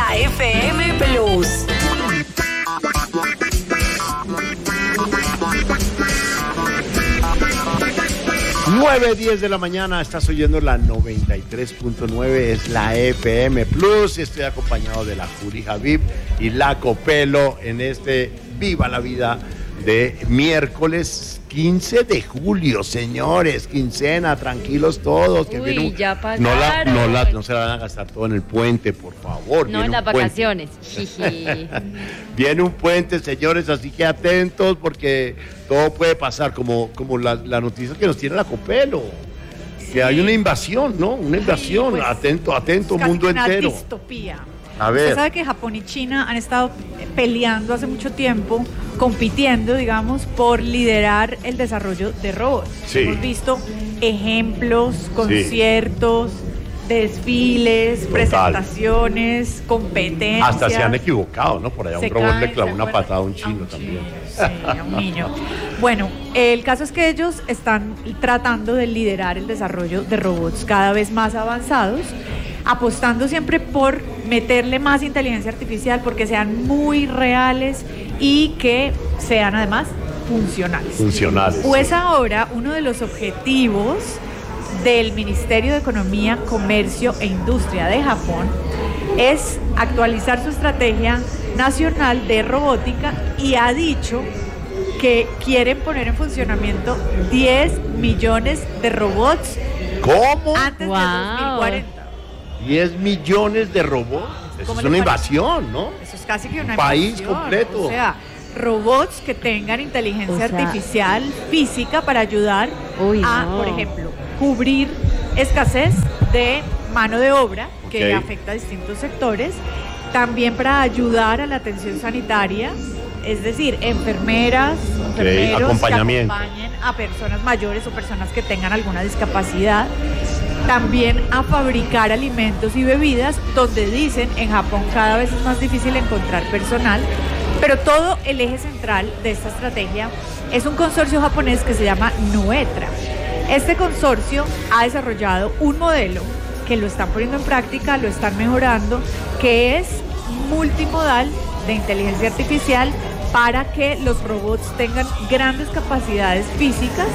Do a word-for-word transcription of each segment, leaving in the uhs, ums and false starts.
La F M Plus. nueve diez de la mañana, estás oyendo la noventa y tres punto nueve, es la F M Plus. Estoy acompañado de la Juli Habib y la Copelo en este Viva la Vida de miércoles quince de julio, señores, quincena, tranquilos todos. Que Uy, viene un, ya pasaron. No, la, no, la, no se la van a gastar todo en el puente, por favor. No, en las vacaciones. Viene un puente, señores, así que atentos porque todo puede pasar, como, como la, la noticia que nos tiene la Copelo. Que hay una invasión, ¿no? Una invasión. Sí, pues, atento, atento, es mundo una entero. Distopía. A ver. Usted sabe que Japón y China han estado peleando hace mucho tiempo, compitiendo, digamos, por liderar el desarrollo de robots. Sí. Hemos visto ejemplos, conciertos, sí. desfiles, Total. presentaciones, competencias. Hasta se han equivocado, ¿no? Por allá se un robot caen, le clavó una patada a un chino a un también. Chino, sí, a un niño. Bueno, el caso es que ellos están tratando de liderar el desarrollo de robots cada vez más avanzados, apostando siempre por meterle más inteligencia artificial, porque sean muy reales y que sean además funcionales. Funcionales. Pues ahora uno de los objetivos del Ministerio de Economía, Comercio e Industria de Japón es actualizar su estrategia nacional de robótica y ha dicho que quieren poner en funcionamiento diez millones de robots. ¿Cómo? Antes wow. de dos mil cuarenta. diez millones de robots. Eso es una invasión, ¿no? Eso es casi que una país invasión. completo. O sea, robots que tengan inteligencia o sea, artificial física para ayudar uy, a, no. por ejemplo, cubrir escasez de mano de obra que okay. afecta a distintos sectores, también para ayudar a la atención sanitaria, es decir, enfermeras, okay. enfermeros acompañamiento. que acompañen a personas mayores o personas que tengan alguna discapacidad. También a fabricar alimentos y bebidas, donde dicen en Japón cada vez es más difícil encontrar personal, pero todo el eje central de esta estrategia es un consorcio japonés que se llama Nuetra. Este consorcio ha desarrollado un modelo que lo están poniendo en práctica, lo están mejorando, que es multimodal de inteligencia artificial para que los robots tengan grandes capacidades físicas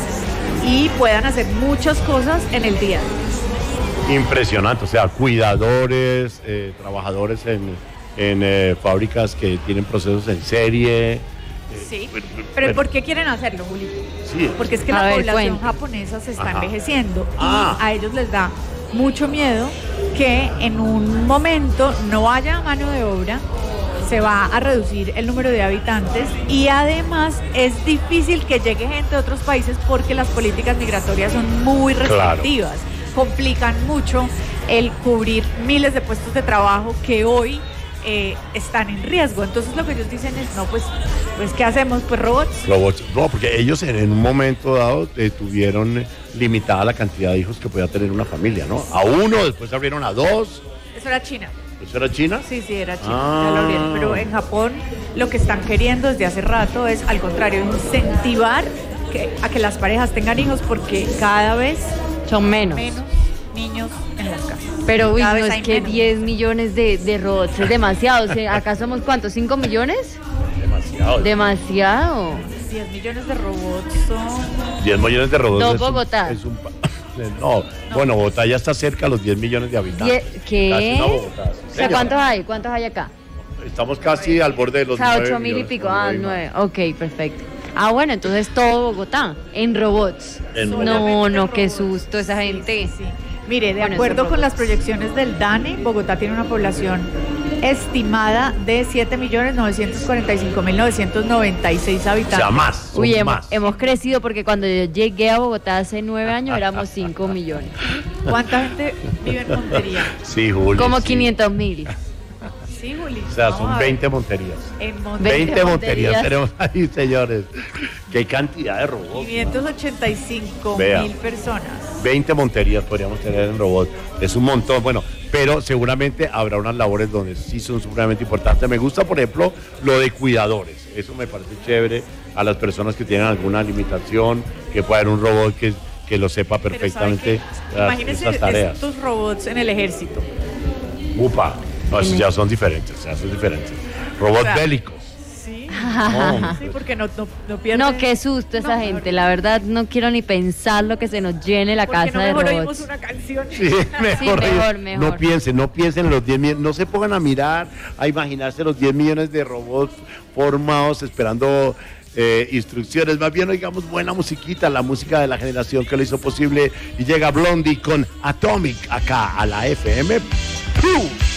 y puedan hacer muchas cosas en el día a día. Impresionante, o sea, cuidadores, eh, trabajadores en, en eh, fábricas que tienen procesos en serie. Eh, sí, pero, pero, pero ¿por qué quieren hacerlo, Julito? Sí. Porque es que A la ver, población cuente. japonesa se está Ajá. envejeciendo Ah. y a ellos les da mucho miedo que en un momento no haya mano de obra, se va a reducir el número de habitantes y además es difícil que llegue gente de otros países porque las políticas migratorias son muy restrictivas, claro. complican mucho el cubrir miles de puestos de trabajo que hoy eh, están en riesgo. Entonces lo que ellos dicen es, no, pues, pues ¿qué hacemos? Pues robots. Robots, no, porque ellos en, en un momento dado eh, tuvieron limitada la cantidad de hijos que podía tener una familia, ¿no? A uno, después abrieron a dos. Eso era China. ¿Eso era China? Sí, sí, era China, ah. ya lo abrieron. Pero en Japón lo que están queriendo desde hace rato es, al contrario, incentivar que, a que las parejas tengan hijos porque cada vez son menos. menos niños en las casas. Pero uy, Cada no vez es hay que menos. diez millones de, de robots es demasiado. O sea, ¿acá somos cuántos? ¿cinco millones? Demasiado. Demasiado. diez millones de robots son... diez millones de robots. No, es Bogotá. Un, es un, no, no, bueno, Bogotá ya está cerca a los diez millones de habitantes. Die- ¿Qué? Casi una Bogotá, sí, O sea, señora. ¿cuántos hay? ¿Cuántos hay acá? Estamos casi al borde de los O sea, nueve ocho mil y millones, pico. nueve Ah, y más. nueve. Ok, perfecto. Ah, bueno, entonces todo Bogotá en robots. En no, Solamente no, qué robots. susto esa gente. Sí, sí. Mire, de Bueno, acuerdo esos con las robots. proyecciones del DANE, Bogotá tiene una población estimada de siete millones novecientos cuarenta y cinco mil novecientos noventa y seis O habitantes. sea, más. son Uy, hemos, más. hemos crecido porque cuando yo llegué a Bogotá hace nueve años éramos cinco millones. ¿Cuánta gente vive en Montería? Sí, Julio. Como sí. quinientos mil. Sí, Juli. O sea, Vamos son a ver. veinte monterías. En Montería. veinte monterías monterías. tenemos ahí, señores. Qué cantidad de robots. quinientos ochenta y cinco Vea. mil personas. veinte monterías podríamos tener en robot. Es un montón, bueno, pero seguramente habrá unas labores donde sí son supremamente importantes. Me gusta, por ejemplo, lo de cuidadores. Eso me parece chévere a las personas que tienen alguna limitación, que pueda haber un robot que, que lo sepa perfectamente. Pero ¿sabe qué? las- Imagínense esas tareas. estos robots en el ejército. Upa. No, esos ya son diferentes, ya son diferentes. Robots O sea, bélicos. Sí, No, sí, porque no, no, no pierde. No, qué susto esa No, gente. mejor- La verdad, no quiero ni pensar lo que se nos llene la ¿Por qué casa no de mejor oímos robots. una canción? Sí, mejor, mejor, mejor. No piensen, no piensen en los diez millones, no se pongan a mirar, a imaginarse los diez millones de robots formados esperando eh, instrucciones. Más bien oigamos buena musiquita, la música de la generación que lo hizo posible. Y llega Blondie con Atomic acá a la F M Plus.